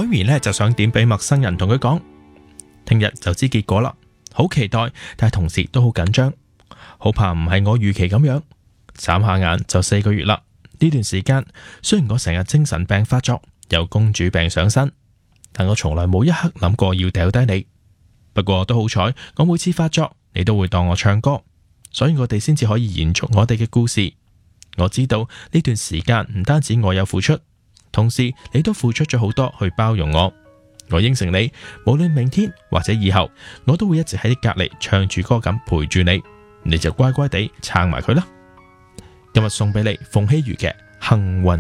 海綿呢就想點俾陌生人同佢講，聽日就知結果啦，好期待，但係同時都好緊張，好怕唔係我預期咁樣。眨下眼就4個月啦，呢段時間雖然我成日精神病發作，有公主病上身，但我從來冇一刻諗過要掉低你。不過都好彩，我每次發作你都會當我唱歌，所以我哋先至可以延續我哋嘅故事。我知道呢段時間唔單止我有付出，同時你都付出咗好多去包容我。我應承你，無論明天或者以後，我都會一直喺你隔籬唱住歌咁陪住你，你就乖乖地撐埋佢啦。今日送俾你馮曦妤嘅幸運